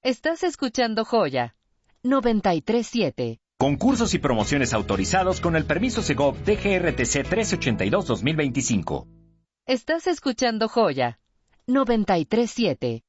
Estás escuchando Joya 93.7. Concursos y promociones autorizados con el permiso Segov DGRTC 1382-2025. Estás escuchando Joya 93.7.